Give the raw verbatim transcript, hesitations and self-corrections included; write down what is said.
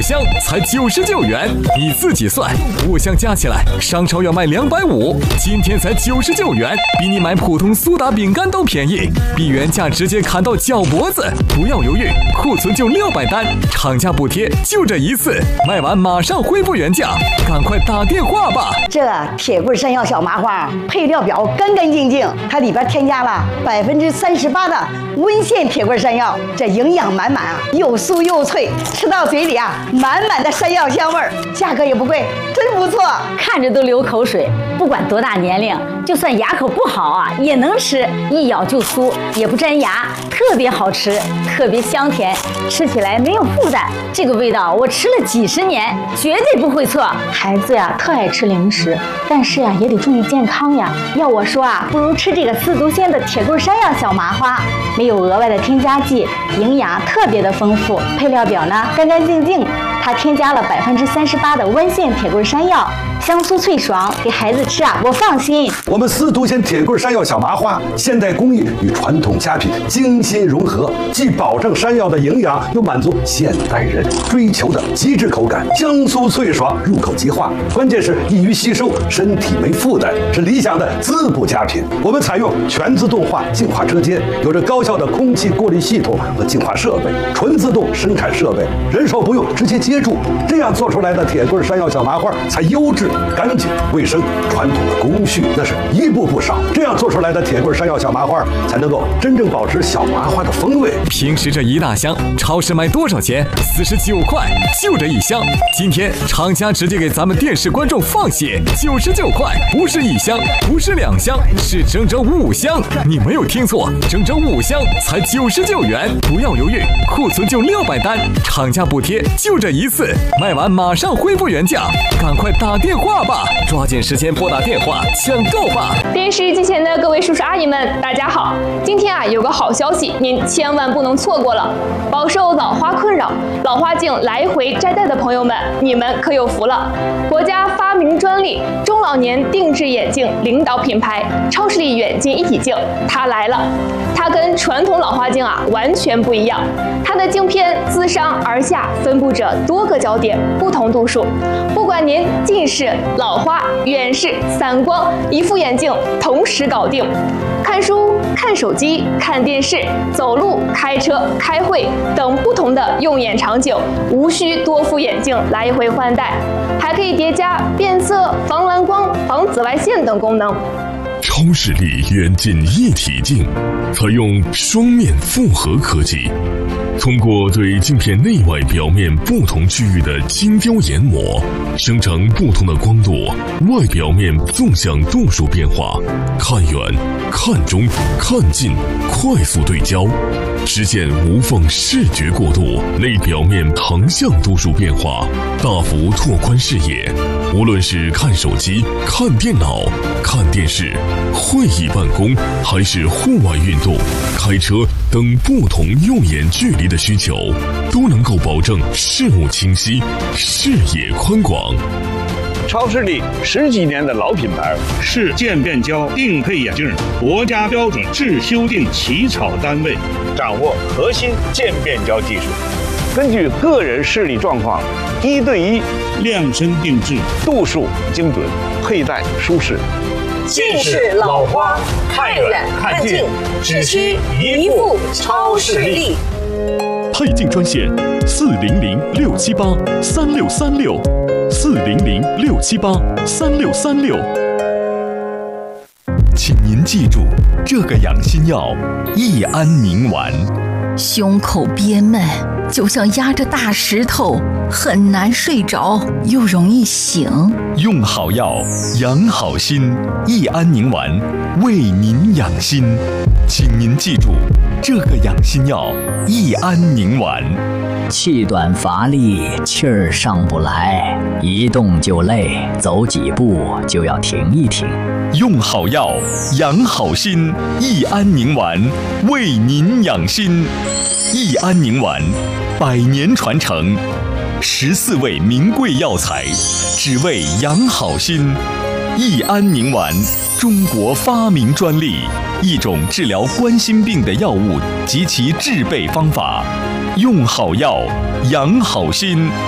五箱才九十九元，你自己算，五箱加起来商超要卖两百五，今天才九十九元，比你买普通苏打饼干都便宜，比原价直接砍到脚脖子。不要犹豫，库存就六百单，厂家补贴就这一次，卖完马上恢复原价，赶快打电话吧。 这铁棍山药小麻花配料表干干净净，它里边添加了百分之三十八的温县铁棍山药，这营养满满啊，又酥又脆，吃到嘴里啊，满满的山药香味儿，价格也不贵，真不错， 看着都流口水。不管多大年龄，就算牙口不好啊，也能吃，一咬就酥，也不粘牙，特别好吃，特别香甜，吃起来没有负担。这个味道我吃了几十年，绝对不会错。孩子呀，特爱吃零食，但是呀，也得注意健康呀。要我说啊，不如吃这个四足鲜的铁棍山药小麻花，没有额外的添加剂，营养特别的丰富，配料表呢干干净净。它添加了百分之三十八的温县铁棍山药，香酥脆爽，给孩子吃啊，我放心。 我们四足鲜铁棍山药小麻花，现代工艺与传统佳品精心融合，既保证山药的营养，又满足现代人追求的极致口感，香酥脆爽，入口即化。关键是易于吸收，身体没负担，是理想的滋补佳品。我们采用全自动化净化车间，有着高效的空气过滤系统和净化设备，纯自动生产设备，人手不用，直接接住，这样做出来的铁棍山药小麻花才优质、干净、卫生。传统的工序那是一步不少，这样做出来的铁棍山药小麻花才能够真正保持小麻花的风味。 平时这一大箱，超市卖多少钱？四十九块，就这一箱。今天厂家直接给咱们电视观众放血，九十九块，不是一箱，不是两箱，是整整五箱。你没有听错，整整五箱才九十九元。不要犹豫，库存就六百单，厂家补贴就这一次，卖完马上恢复原价，赶快打电话吧，抓紧时间拨打电话抢购吧。 电视机前的各位叔叔阿姨们，大家好！今天啊有个好消息，您千万不能错过了。饱受老花困扰、老花镜来回摘戴的朋友们，你们可有福了！国家发明专利中老年定制眼镜领导品牌超视力远近一体镜，它来了。它跟传统老花镜啊完全不一样，它的镜片自上而下分布着多个焦点，不同度数。不管您近视、老花、远视、散光，一副眼镜同时搞定。看书、看手机、看电视、走路、开车、开会等不同的用眼场景，无需多副眼镜来回换代，还可以叠加变色、防蓝光、防紫外线等功能。 超视力远近一体镜采用双面复合科技，通过对镜片内外表面不同区域的精雕研磨，生成不同的光度、外表面纵向度数变化，看远、看中、看近，快速对焦，实现无缝视觉过渡，内表面横向度数变化，大幅拓宽视野。无论是看手机、看电脑、看电视、会议办公，还是户外运动、开车等不同用眼距离的需求，都能够保证视物清晰、视野宽广。 超视力十几年的老品牌， 是渐变焦定配眼镜国家标准制修订起草单位， 掌握核心渐变焦技术，根据个人视力状况，一对一量身定制， 度数精准，佩戴舒适。 近视、老花，看远看近，只需一副超视力。 配镜专线：四零零六七八三六三六，四零零六七八三六三六。请您记住，这个养心药益安宁丸。 胸口憋闷，就像压着大石头，很难睡着，又容易醒。 用好药，养好心，益安宁丸为您养心。请您记住，这个养心药益安宁丸。 气短乏力，气儿上不来，一动就累，走几步就要停一停。 用好药，养好心，益安宁丸为您养心。益安宁丸，百年传承，十四味名贵药材，只为养好心。益安宁丸，中国发明专利，一种治疗冠心病的药物及其制备方法。用好药，养好心。